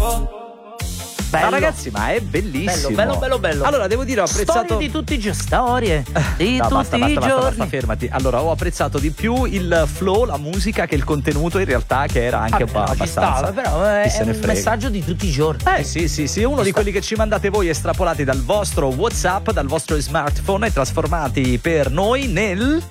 Bello. No, ragazzi, ma è bellissimo. Bello. Allora, devo dire, ho apprezzato. Storie di tutti i giorni. Storie di No, tutti i giorni. basta, fermati. Allora, ho apprezzato di più il flow, la musica, che il contenuto, in realtà, che era anche Ci stava, abbastanza. però è Chi se ne un frega. messaggio di tutti i giorni. Sì, uno di quelli che ci mandate voi, estrapolati dal vostro WhatsApp, dal vostro smartphone e trasformati per noi nel